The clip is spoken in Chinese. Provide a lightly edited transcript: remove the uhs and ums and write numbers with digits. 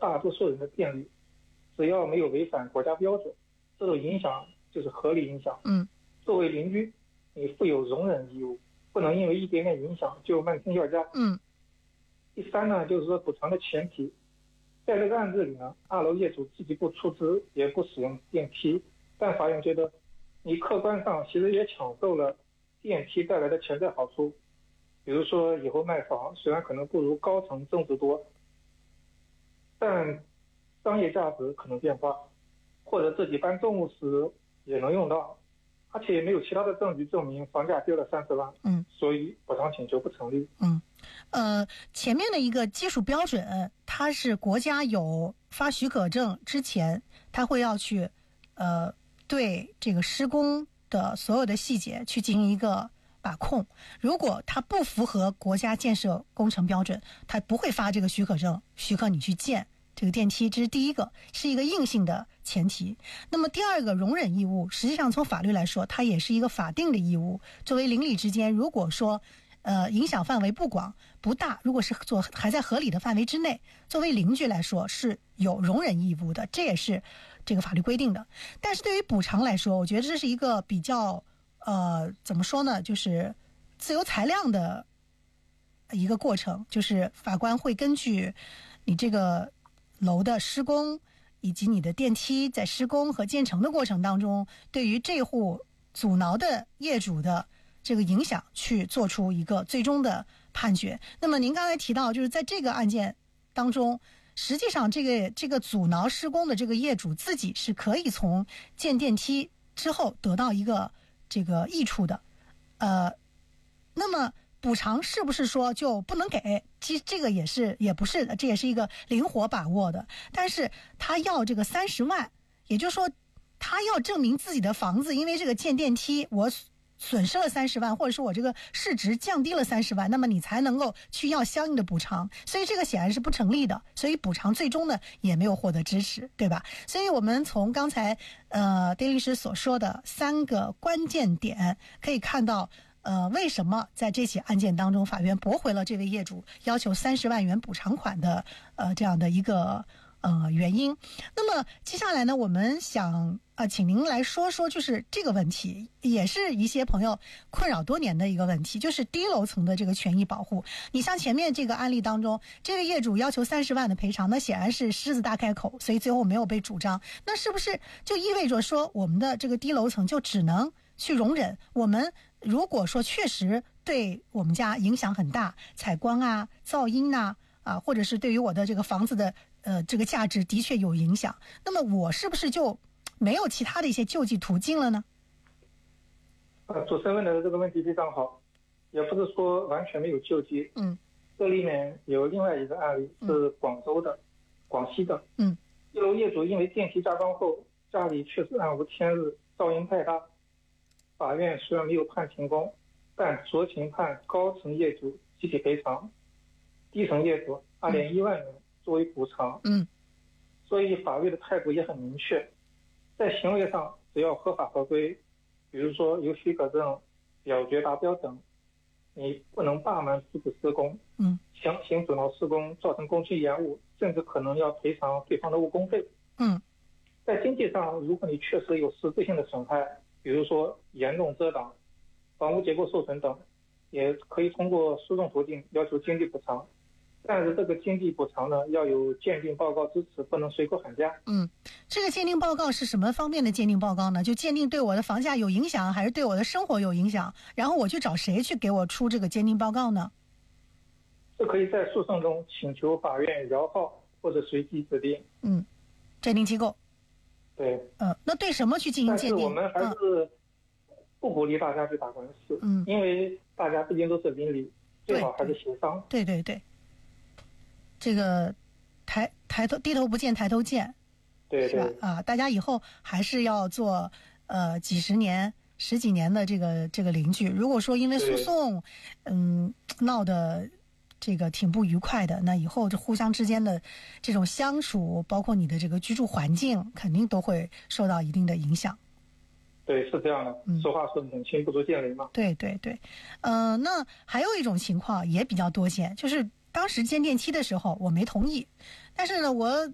大多数人的电力，只要没有违反国家标准，这种影响就是合理影响。作为邻居，你负有容忍义务，不能因为一点点影响就漫天要价。第三呢，就是说补偿的前提，在这个案子里呢，2楼业主自己不出资也不使用电梯，但法院觉得你客观上其实也享受了电梯带来的潜在好处，比如说以后卖房虽然可能不如高层增值多，但商业价值可能变化，或者自己搬重物时也能用到，而且也没有其他的证据证明房价跌了30万，所以补偿请求不成立。 前面的一个技术标准，它是国家有发许可证之前，它会要去对这个施工的所有的细节去进行一个把控。如果它不符合国家建设工程标准，它不会发这个许可证，许可你去建这个电梯。这是第一个，是一个硬性的前提。那么第二个，容忍义务，实际上从法律来说，它也是一个法定的义务。作为邻里之间，如果说影响范围不广不大，如果是还在合理的范围之内，作为邻居来说是有容忍义务的，这也是这个法律规定的。但是对于补偿来说，我觉得这是一个比较怎么说呢，就是自由裁量的一个过程，就是法官会根据你这个楼的施工以及你的电梯在施工和建成的过程当中，对于这户阻挠的业主的这个影响去做出一个最终的判决。那么您刚才提到，就是在这个案件当中，实际上这个阻挠施工的这个业主自己是可以从建电梯之后得到一个这个益处的。那么补偿是不是说就不能给？其实这个也不是的，这也是一个灵活把握的。但是他要这个30万，也就是说他要证明自己的房子因为这个建电梯我损失了30万，或者说我这个市值降低了30万，那么你才能够去要相应的补偿，所以这个显然是不成立的，所以补偿最终呢也没有获得支持，对吧？所以我们从刚才丁律师所说的3个关键点可以看到为什么在这起案件当中法院驳回了这位业主要求30万元补偿款的这样的一个原因。那么接下来呢，我们想请您来说说，就是这个问题也是一些朋友困扰多年的一个问题，就是低楼层的这个权益保护。你像前面这个案例当中，这位业主要求30万的赔偿，那显然是狮子大开口，所以最后没有被主张。那是不是就意味着说我们的这个低楼层就只能去容忍？我们如果说确实对我们家影响很大，采光啊、噪音啊，或者是对于我的这个房子的这个价值的确有影响，那么我是不是就没有其他的一些救济途径了呢？ 主持人问的这个问题非常好，也不是说完全没有救济。这里面有另外一个案例是广西的。1楼业主因为电梯加装后家里确实暗无天日，噪音太大，法院虽然没有判停工，但酌情判高层业主集体赔偿，低层业主2.1万元作为补偿。所以法律的态度也很明确，在行为上只要合法合规，比如说有许可证、表决达标等，你不能霸蛮阻止施工，强行阻挠施工，造成工期延误，甚至可能要赔偿对方的误工费。在经济上，如果你确实有实质性的损害，比如说严重遮挡、房屋结构受损等，也可以通过诉讼途径要求经济补偿。但是这个经济补偿呢，要有鉴定报告支持，不能随口喊价。 这个鉴定报告是什么方面的鉴定报告呢？就鉴定对我的房价有影响，还是对我的生活有影响？然后我去找谁去给我出这个鉴定报告呢？ 这可以在诉讼中请求法院摇号或者随机指定。 鉴定机构。 对。 那对什么去进行鉴定？ 但是我们还是不鼓励大家去打官司。因为大家毕竟都是邻里，最好还是协商。 对。这个低头不见抬头见， 对， 是吧？大家以后还是要做几十年、10几年的这个邻居。如果说因为诉讼，闹得这个挺不愉快的，那以后这互相之间的这种相处，包括你的这个居住环境，肯定都会受到一定的影响。 对，是这样的。俗话说母亲不足见雷嘛。 对。那还有一种情况也比较多见，就是当时建电梯的时候我没同意，但是呢我